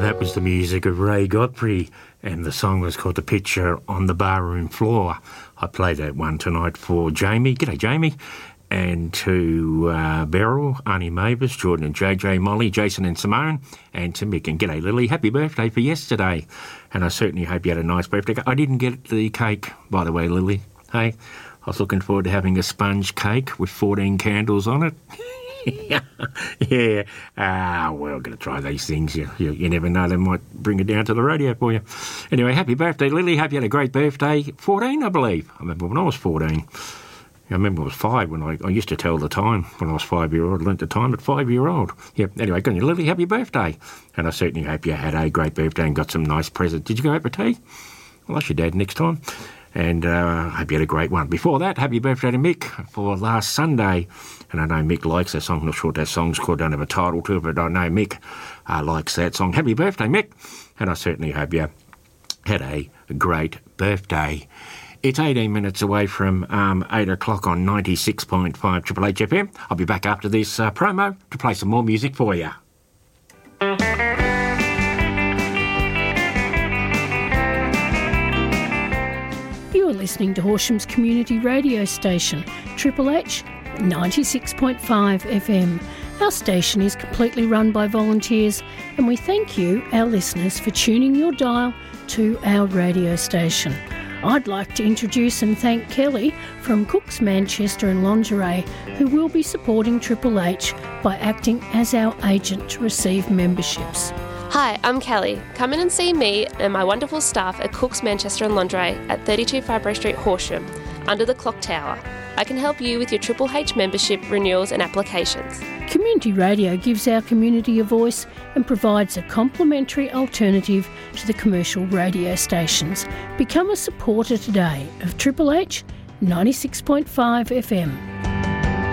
That was the music of Ray Godfrey, and the song was called The Picture on the Barroom Floor. I played that one tonight for Jamie. G'day, Jamie. And to Beryl, Arnie Mavis, Jordan and JJ, Molly, Jason and Simone, and to Mick. And g'day, Lily. Happy birthday for yesterday. And I certainly hope you had a nice birthday. I didn't get the cake, by the way, Lily. Hey, I was looking forward to having a sponge cake with 14 candles on it. Yeah. Well, going to try these things. You never know. They might bring it down to the radio for you. Anyway, happy birthday, Lily. Hope you had a great birthday. 14, I believe. I remember when I was 14. I remember I was 5 when I used to tell the time. When I was 5-year-old, I learnt the time at 5-year-old. Yeah. Anyway, good on you, Lily. Happy birthday. And I certainly hope you had a great birthday and got some nice presents. Did you go out for tea? Well, ask your dad next time. And I hope you had a great one. Before that, happy birthday to Mick for last Sunday. And I know Mick likes that song. I'm not sure what that song's called. Don't have a title to it, but I know Mick likes that song. Happy birthday, Mick. And I certainly hope you had a great birthday. It's 18 minutes away from 8 o'clock on 96.5 Triple H FM. I'll be back after this promo to play some more music for you. You are listening to Horsham's community radio station, Triple H 96.5 FM. Our station is completely run by volunteers, and we thank you, our listeners, for tuning your dial to our radio station. I'd like to introduce and thank Kelly from Cooks Manchester and Lingerie, who will be supporting Triple H by acting as our agent to receive memberships. Hi, I'm Kelly. Come in and see me and my wonderful staff at Cooks Manchester and Lingerie at 32 Fabro Street, Horsham, under the Clock Tower. I can help you with your Triple H membership renewals and applications. Community radio gives our community a voice and provides a complementary alternative to the commercial radio stations. Become a supporter today of Triple H 96.5 FM.